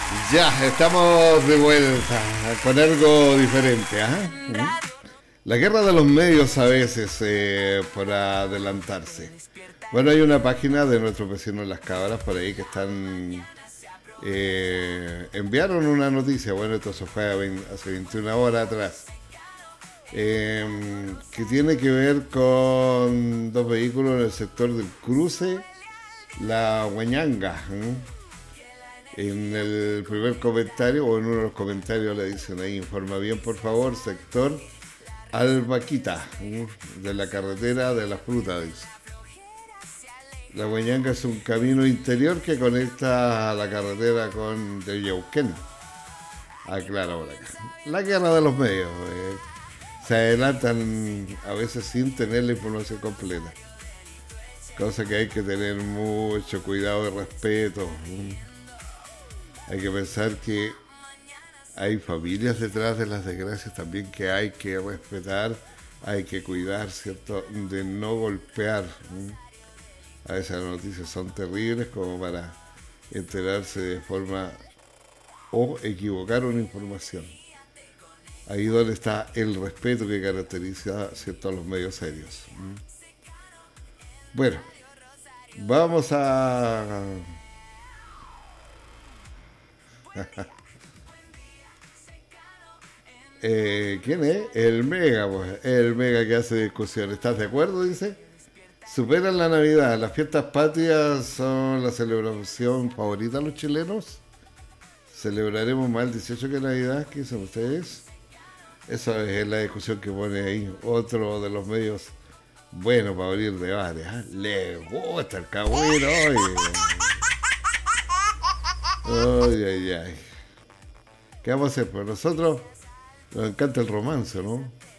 Ya, estamos de vuelta con algo diferente. ¿Ah? La guerra de los medios a veces por adelantarse. Bueno, hay una página de nuestros vecinos Las Cabras por ahí que están... enviaron una noticia, bueno, esto se fue hace 21 horas atrás, que tiene que ver con dos vehículos en el sector del cruce La Huañanga. En el primer comentario o en uno de los comentarios le dicen ahí: informa bien por favor, sector Albaquita, de la carretera de la fruta, dice. La Huañanga es un camino interior que conecta a la carretera con de Yauquén. Aclara por acá. La guerra de los medios. Se adelantan a veces sin tener la información completa. Cosa que hay que tener mucho cuidado y respeto. Hay que pensar que hay familias detrás de las desgracias también que hay que respetar, hay que cuidar, ¿cierto?, de no golpear. A veces las noticias son terribles como para enterarse de forma o equivocar una información. Ahí donde está el respeto que caracteriza, ¿cierto?, a los medios serios. Bueno, vamos a... ¿Quién es? El Mega, pues. El Mega que hace discusión. ¿Estás de acuerdo? Dice. Superan la Navidad. Las fiestas patrias son la celebración favorita de los chilenos. Celebraremos más el 18 que Navidad. ¿Qué dicen ustedes? Esa es la discusión que pone ahí otro de los medios. Bueno, para abrir debates. Le gusta el cagüino hoy. Ay, ay, ay. ¿Qué vamos a hacer? Pues nosotros nos encanta el romance, ¿no?